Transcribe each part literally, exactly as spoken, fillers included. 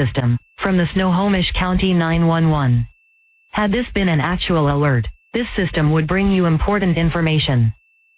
system from the Snohomish County nine one one. Had this been an actual alert, this system would bring you important information.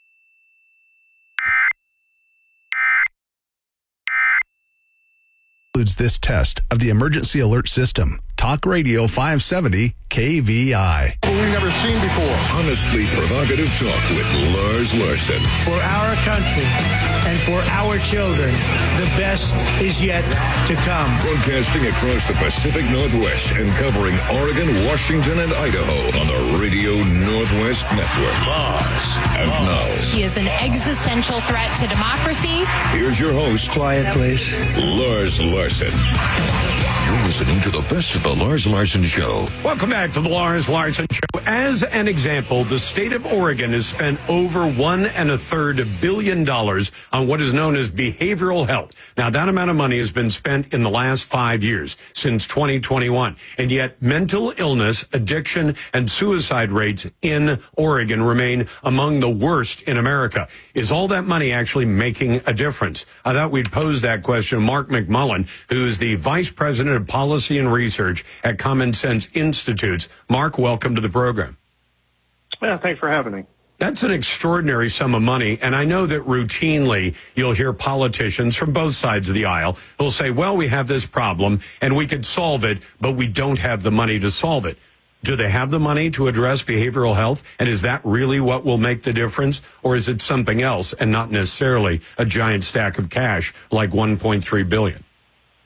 Includes this test of the emergency alert system. Talk Radio five seventy K V I. What we've never seen before. Honestly provocative talk with Lars Larson. For our country and for our children, the best is yet to come. Broadcasting across the Pacific Northwest and covering Oregon, Washington, and Idaho on the Radio Northwest Network. Lars. And now. He is an existential threat to democracy. Here's your host. Quiet, please. Lars Larson. You're listening to the best of the Lars Larson Show. Welcome back to the Lars Larson Show. As an example, the state of Oregon has spent over one and a third billion dollars on what is known as behavioral health. Now, that amount of money has been spent in the last five years, since twenty twenty-one. And yet, mental illness, addiction, and suicide rates in Oregon remain among the worst in America. Is all that money actually making a difference? I thought we'd pose that question to Mark McMullen, who's the Vice President of Policy and Research at Common Sense Institutes. Mark, welcome to the program. Yeah, thanks for having me. That's an extraordinary sum of money, and I know that routinely you'll hear politicians from both sides of the aisle who'll say, well, we have this problem, and we could solve it, but we don't have the money to solve it. Do they have the money to address behavioral health, and is that really what will make the difference, or is it something else and not necessarily a giant stack of cash like one point three billion dollars?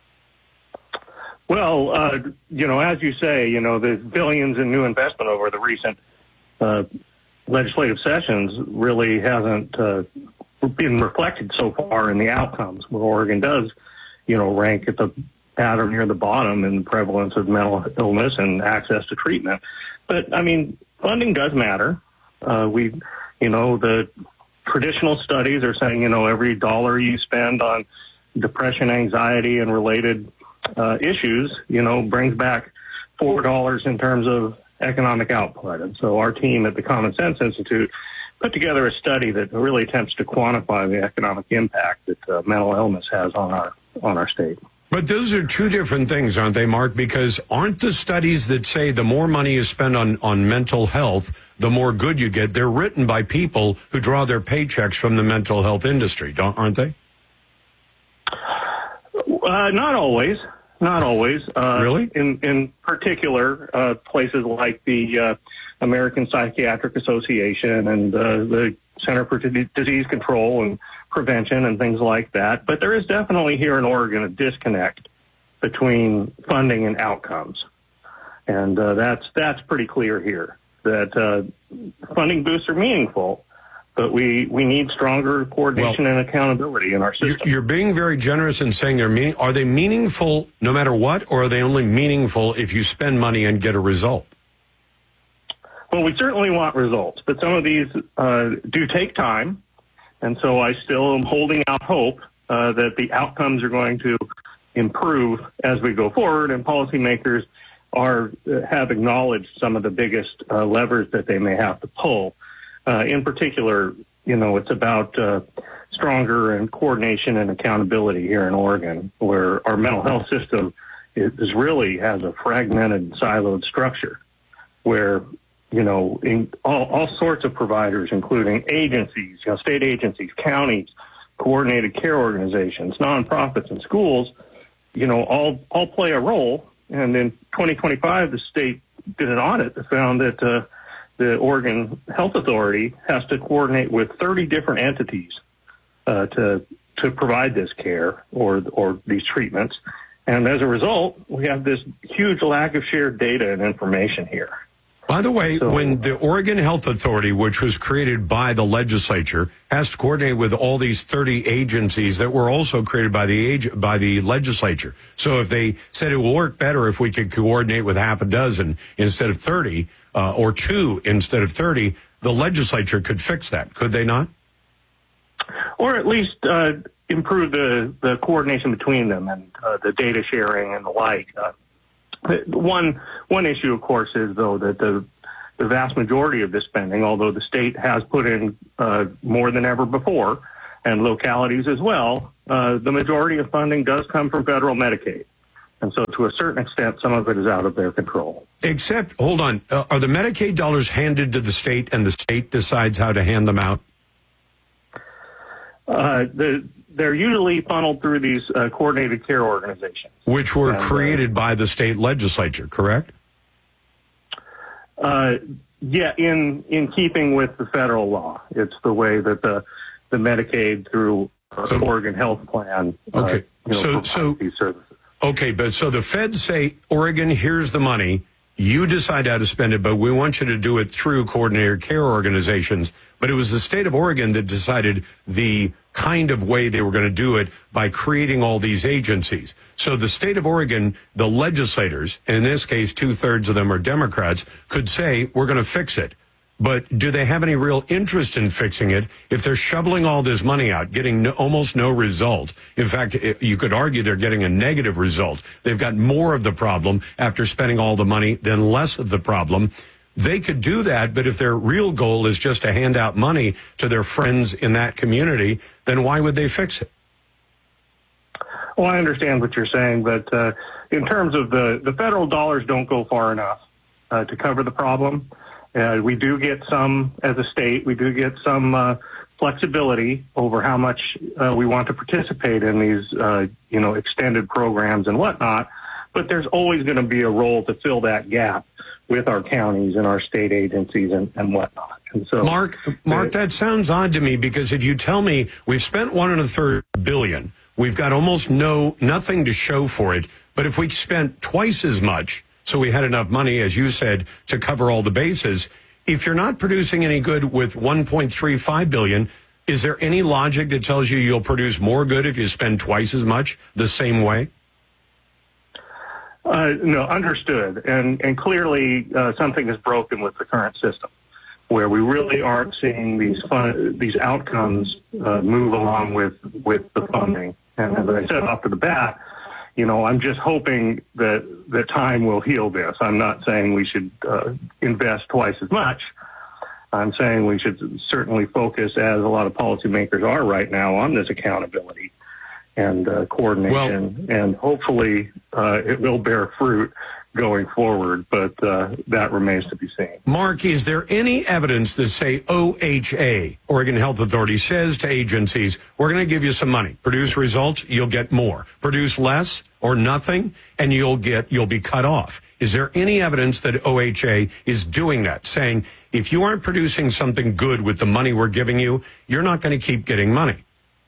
Well, uh, you know, as you say, you know, the billions in new investment over the recent uh, legislative sessions really hasn't uh, been reflected so far in the outcomes, where Oregon does, you know, rank at the at or near the bottom in the prevalence of mental illness and access to treatment. But, I mean, funding does matter. Uh, we, you know, the traditional studies are saying, you know, every dollar you spend on depression, anxiety, and related uh, issues, you know, brings back four dollars in terms of economic output. And so our team at the Common Sense Institute put together a study that really attempts to quantify the economic impact that uh, mental illness has on our on our state. But those are two different things, aren't they, Mark? Because aren't the studies that say the more money you spend on, on mental health, the more good you get, they're written by people who draw their paychecks from the mental health industry, don't aren't they? Uh, not always. Not always. Uh, really? In in particular, uh, places like the uh, American Psychiatric Association and uh, the Center for D- Disease Control and Prevention and things like that. But there is definitely here in Oregon a disconnect between funding and outcomes. And uh, that's that's pretty clear here, that uh, funding boosts are meaningful, but we, we need stronger coordination well, and accountability in our system. You're, you're being very generous in saying they're meaning. Are they meaningful no matter what, or are they only meaningful if you spend money and get a result? Well, we certainly want results, but some of these uh, do take time. And so I still am holding out hope uh, that the outcomes are going to improve as we go forward, and policymakers are have acknowledged some of the biggest uh, levers that they may have to pull. Uh, in particular, you know, it's about uh, stronger and coordination and accountability here in Oregon, where our mental health system is, is really has a fragmented, siloed structure, where you know, in all, all sorts of providers, including agencies, you know, state agencies, counties, coordinated care organizations, nonprofits, and schools, you know, all all play a role. And in twenty twenty-five, the state did an audit that found that uh, the Oregon Health Authority has to coordinate with thirty different entities uh, to to provide this care or or these treatments. And as a result, we have this huge lack of shared data and information here. By the way, so, when the Oregon Health Authority, which was created by the legislature, has to coordinate with all these thirty agencies that were also created by the age, by the legislature. So if they said it will work better if we could coordinate with half a dozen instead of thirty, uh, or two instead of thirty, the legislature could fix that, could they not? Or at least uh, improve the, the coordination between them and uh, the data sharing and the like. Uh, One one issue, of course, is, though, that the, the vast majority of this spending, although the state has put in uh, more than ever before, and localities as well, uh, the majority of funding does come from federal Medicaid. And so to a certain extent, some of it is out of their control. Except, hold on, uh, are the Medicaid dollars handed to the state and the state decides how to hand them out? Uh, the, they're usually funneled through these uh, coordinated care organizations. Which were and, created uh, by the state legislature, correct? Uh, yeah, in in keeping with the federal law. It's the way that the, the Medicaid through uh, So- Oregon Health Plan uh, Okay, you know, so- provides so- these services. Okay, but so the feds say, Oregon, here's the money. You decide how to spend it, but we want you to do it through coordinated care organizations. But it was the state of Oregon that decided the kind of way they were going to do it by creating all these agencies. So the state of Oregon, the legislators, and in this case, two thirds of them are Democrats, could say, we're going to fix it. But do they have any real interest in fixing it if they're shoveling all this money out, getting no, almost no result? In fact, it, you could argue they're getting a negative result. They've got more of the problem after spending all the money than less of the problem. They could do that, but if their real goal is just to hand out money to their friends in that community, then why would they fix it? Well, I understand what you're saying, but uh, in terms of the, the federal dollars don't go far enough uh, to cover the problem. Uh, we do get some, as a state, we do get some uh, flexibility over how much uh, we want to participate in these, uh, you know, extended programs and whatnot. But there's always going to be a role to fill that gap with our counties and our state agencies and, and whatnot. And so, Mark, Mark, that sounds odd to me because if you tell me we've spent one and a third billion, we've got almost no nothing to show for it. But if we spent twice as much, so we had enough money, as you said, to cover all the bases. If you're not producing any good with one point three five billion, is there any logic that tells you you'll produce more good if you spend twice as much the same way? Uh, no, understood. And and clearly uh, something is broken with the current system, where we really aren't seeing these fun, these outcomes uh, move along with with the funding. And as I said off to the bat, you know, I'm just hoping that that time will heal this. I'm not saying we should uh, invest twice as much. I'm saying we should certainly focus, as a lot of policymakers are right now, on this accountability and uh, coordination, well, and hopefully uh, it will bear fruit going forward, but uh, that remains to be seen. Mark, is there any evidence that, say, O H A, Oregon Health Authority, says to agencies, we're going to give you some money, produce results, you'll get more, produce less or nothing, and you'll get you'll be cut off? Is there any evidence that O H A is doing that, saying, if you aren't producing something good with the money we're giving you, you're not going to keep getting money?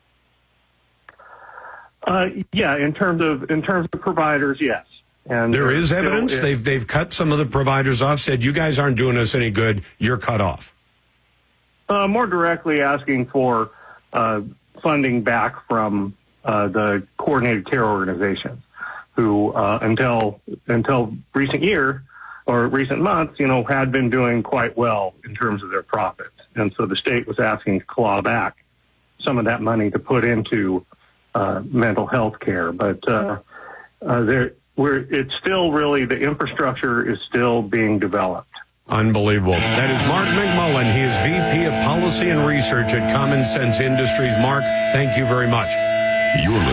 Uh, yeah, in terms of in terms of providers, yes. And there is still, evidence it, they've they've cut some of the providers off, said you guys aren't doing us any good, you're cut off. Uh, more directly asking for uh, funding back from uh, the coordinated care organizations, who uh, until until recent year or recent months, you know, had been doing quite well in terms of their profits, and so the state was asking to claw back some of that money to put into uh, mental health care, but uh, uh, there. We're, it's still really, the infrastructure is still being developed. Unbelievable. That is Mark McMullen. He is V P of Policy and Research at Common Sense Industries. Mark, thank you very much. You're